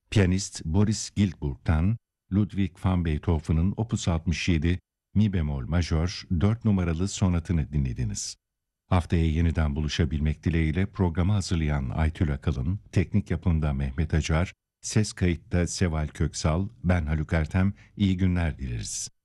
Piyanist Boris Giltburg'dan Ludwig van Beethoven'ın Opus 67 Mi bemol majör 4 numaralı sonatını dinlediniz. Haftaya yeniden buluşabilmek dileğiyle programı hazırlayan Aytül Akalın, teknik yapımda Mehmet Acar, ses kayıtta Seval Köksal, ben Haluk Ertem, iyi günler dileriz.